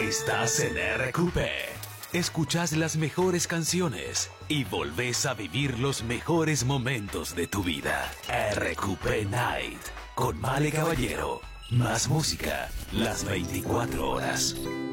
Estás en RQP. Escuchás las mejores canciones y volvés a vivir los mejores momentos de tu vida. RQP Night con Male Caballero. Más música las 24 horas.